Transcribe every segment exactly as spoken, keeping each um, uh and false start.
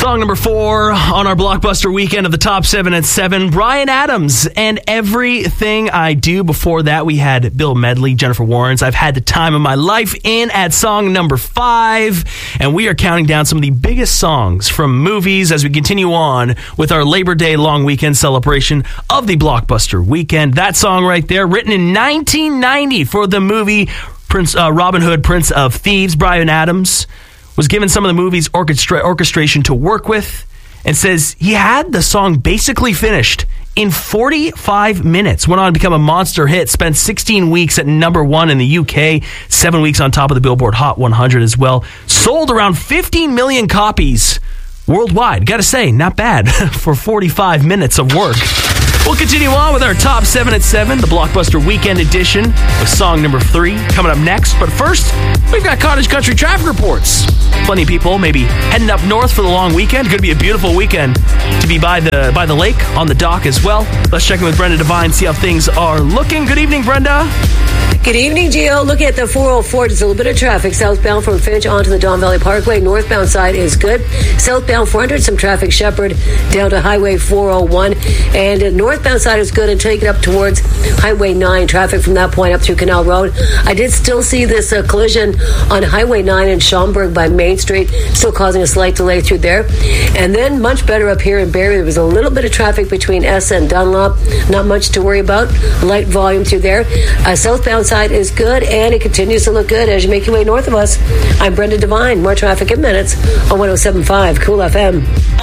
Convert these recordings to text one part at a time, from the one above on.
Song number four on our Blockbuster weekend of the top seven at seven, Bryan Adams and Everything I Do. Before that, we had Bill Medley, Jennifer Warnes, I've Had the Time of My Life in at song number five. And we are counting down some of the biggest songs from movies as we continue on with our Labor Day long weekend celebration of the Blockbuster weekend. That song right there, written in nineteen ninety for the movie Prince uh, Robin Hood, Prince of Thieves. Bryan Adams was given some of the movie's orchestra- orchestration to work with and says he had the song basically finished in forty-five minutes. Went on to become a monster hit, spent sixteen weeks at number one in the U K, seven weeks on top of the Billboard Hot one hundred as well. Sold around fifteen million copies worldwide. Gotta say, not bad for forty-five minutes of work. We'll continue on with our top seven at seven, the Blockbuster Weekend Edition, with song number three coming up next. But first, we've got Cottage Country traffic reports. Plenty of people maybe heading up north for the long weekend. Going to be a beautiful weekend to be by the by the lake, on the dock as well. Let's check in with Brenda Devine, see how things are looking. Good evening, Brenda. Good evening, Gio. Looking at the four oh four, there's a little bit of traffic southbound from Finch onto the Don Valley Parkway. Northbound side is good. Southbound four hundred, some traffic Shepherd down to Highway four oh one. And the northbound side is good until you get up towards Highway nine. Traffic from that point up through Canal Road. I did still see this uh, collision on Highway nine in Schaumburg by Main Street, still causing a slight delay through there. And then much better up here in Barrie. There was a little bit of traffic between Essa and Dunlop. Not much to worry about. Light volume through there. Uh, southbound side is good, and it continues to look good as you make your way north of us. I'm Brenda Devine. More traffic in minutes on one oh seven point five Cool F M.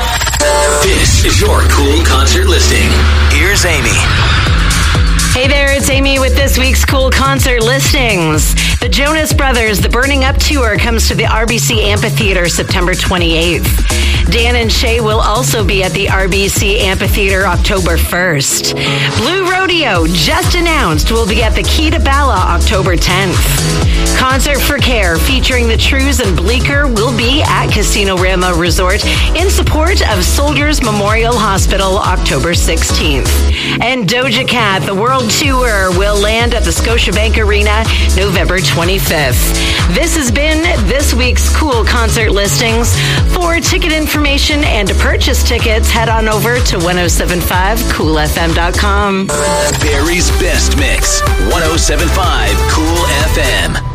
This is your Cool Concert listing. Here's Amy. Hey there, it's Amy with this week's Cool Concert listings. The Jonas Brothers, the Burning Up Tour, comes to the R B C Amphitheater September twenty-eighth. Dan and Shay will also be at the R B C Amphitheater October first. Blue Rodeo, just announced, will be at the Key to Bala October tenth. Concert for Care, featuring the Trews and Bleecker, will be at Casino Rama Resort in support of Soldiers Memorial Hospital October sixteenth. And Doja Cat, the World Tour, will land at the Scotiabank Arena November twenty-fifth. This has been this week's Cool Concert listings. For ticket information and to purchase tickets, head on over to ten seventy-five cool f m dot com. Barrie's best mix, ten seventy-five Cool F M.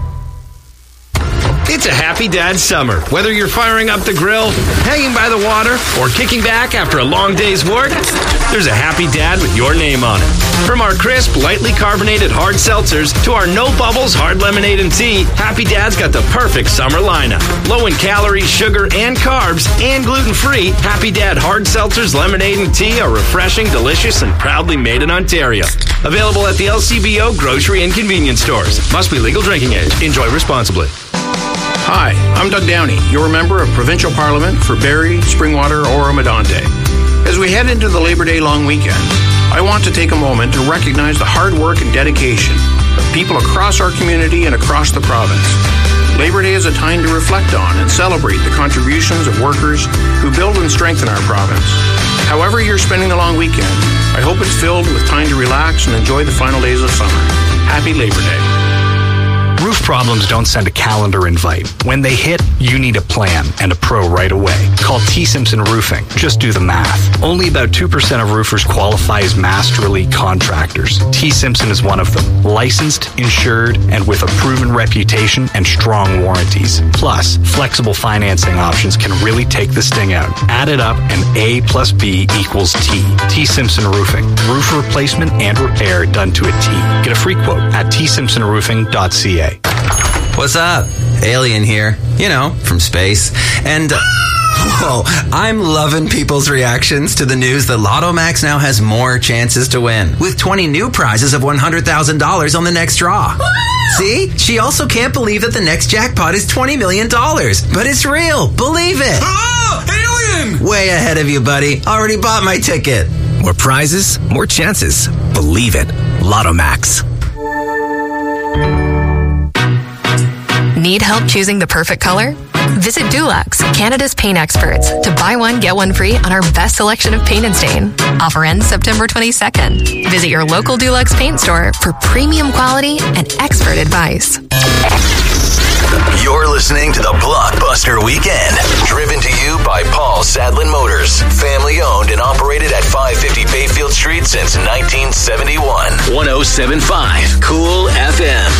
It's a happy dad summer. Whether you're firing up the grill, hanging by the water, or kicking back after a long day's work, there's a happy dad with your name on it. From our crisp, lightly carbonated hard seltzers to our no bubbles hard lemonade and tea, Happy Dad's got the perfect summer lineup. Low in calories, sugar, and carbs, and gluten-free, Happy Dad hard seltzers, lemonade, and tea are refreshing, delicious, and proudly made in Ontario. Available at the L C B O grocery and convenience stores. Must be legal drinking age. Enjoy responsibly. Hi, I'm Doug Downey, your member of Provincial Parliament for Barrie, Springwater, Oro-Medonte. As we head into the Labor Day long weekend, I want to take a moment to recognize the hard work and dedication of people across our community and across the province. Labor Day is a time to reflect on and celebrate the contributions of workers who build and strengthen our province. However you're spending the long weekend, I hope it's filled with time to relax and enjoy the final days of summer. Happy Labor Day. Roof problems don't send a calendar invite. When they hit, you need a plan and a pro right away. Call T. Simpson Roofing. Just do the math. Only about two percent of roofers qualify as Master Elite contractors. T. Simpson is one of them. Licensed, insured, and with a proven reputation and strong warranties. Plus, flexible financing options can really take the sting out. Add it up and A plus B equals T. T. Simpson Roofing. Roof replacement and repair done to a T. Get a free quote at t simpson roofing dot c a. What's up? Alien here. You know, from space. And, uh, whoa, I'm loving people's reactions to the news that Lotto Max now has more chances to win, with twenty new prizes of one hundred thousand dollars on the next draw. See? She also can't believe that the next jackpot is twenty million dollars. But it's real. Believe it. Ah! Alien! Way ahead of you, buddy. Already bought my ticket. More prizes, more chances. Believe it. Lotto Max. Need help choosing the perfect color? Visit Dulux, Canada's paint experts, to buy one, get one free on our best selection of paint and stain. Offer ends September twenty-second. Visit your local Dulux paint store for premium quality and expert advice. You're listening to the Blockbuster Weekend, driven to you by Paul Sadlin Motors. Family owned and operated at five fifty Bayfield Street since nineteen seventy-one. one oh seven point five Cool F M.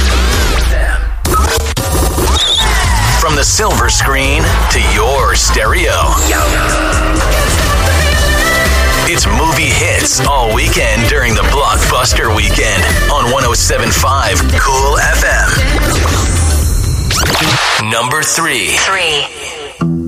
From the silver screen to your stereo. It's movie hits all weekend during the Blockbuster Weekend on one oh seven point five Cool F M. Number three. Three.